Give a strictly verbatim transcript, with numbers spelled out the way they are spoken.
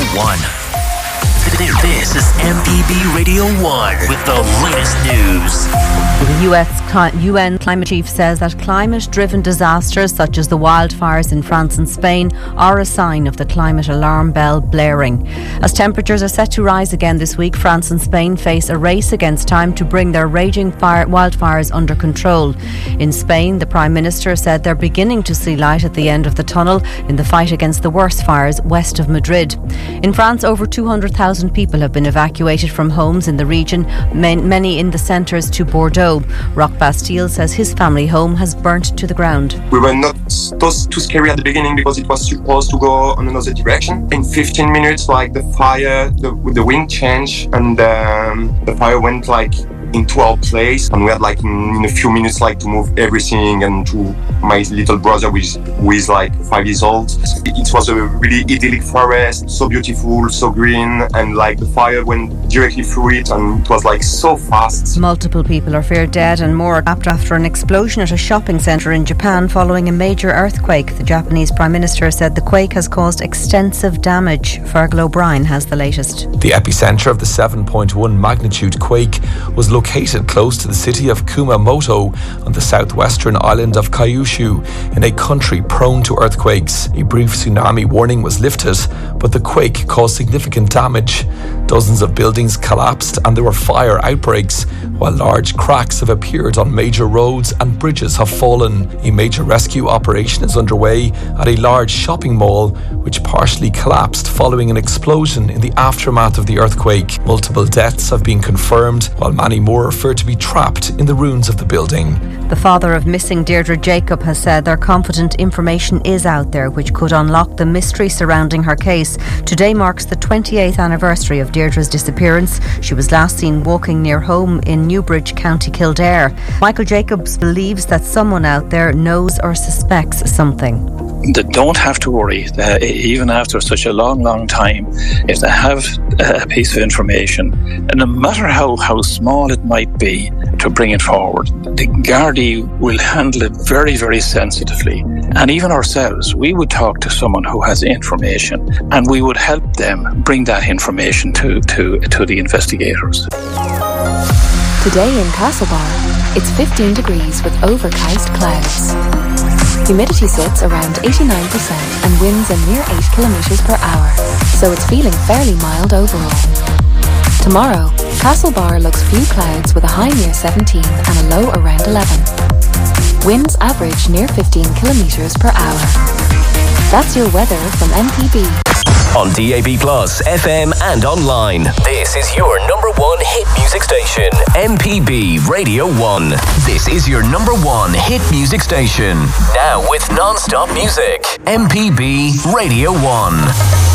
one. This is M P B Radio one with the latest news. The U S U N climate chief says that climate-driven disasters such as the wildfires in France and Spain are a sign of the climate alarm bell blaring. As temperatures are set to rise again this week, France and Spain face a race against time to bring their raging fire, wildfires under control. In Spain, the Prime Minister said they're beginning to see light at the end of the tunnel in the fight against the worst fires west of Madrid. In France, over two hundred thousand people have been evacuated from homes in the region, many in the centres to Bordeaux. Roch Bastille says his family home has burnt to the ground. We were not too scary at the beginning because it was supposed to go on another direction. In fifteen minutes, like the fire, the, the wind changed and um, the fire went like into our place, and we had like in, in a few minutes like to move everything, and to my little brother which who is like five years old. It was a really idyllic forest, so beautiful, so green, and like the fire went directly through it and it was like so fast. Multiple people are feared dead and more trapped after an explosion at a shopping centre in Japan following a major earthquake. The Japanese Prime Minister said the quake has caused extensive damage. Fergal O'Brien has the latest. The epicentre of the seven point one magnitude quake was located close to the city of Kumamoto on the southwestern island of Kyushu, in a country prone to earthquakes. A brief tsunami warning was lifted, but the quake caused significant damage. Dozens of buildings collapsed and there were fire outbreaks, while large cracks have appeared on major roads and bridges have fallen. A major rescue operation is underway at a large shopping mall, which partially collapsed following an explosion in the aftermath of the earthquake. Multiple deaths have been confirmed, while many more are referred to be trapped in the ruins of the building. The father of missing Deirdre Jacob has said they're confident information is out there which could unlock the mystery surrounding her case. Today marks the twenty-eighth anniversary of Deirdre's disappearance. She was last seen walking near home in Newbridge, County Kildare. Michael Jacobs believes that someone out there knows or suspects something. They don't have to worry, uh, even after such a long, long time, if they have a piece of information, and no matter how, how small it might be, to bring it forward. The Gardaí will handle it very, very sensitively. And even ourselves, we would talk to someone who has information, and we would help them bring that information to, to, to the investigators. Today in Castlebar, it's fifteen degrees with overcast clouds. Humidity sits around eighty-nine percent and winds a near eight kilometres per hour, so it's feeling fairly mild overall. Tomorrow, Castlebar looks few clouds with a high near seventeen and a low around eleven. Winds average near fifteen kilometres per hour. That's your weather from M P B. On D A B Plus, F M and online. This is your number one hit music station, M P B Radio one. This is your number one hit music station. Now with non-stop music, M P B Radio one.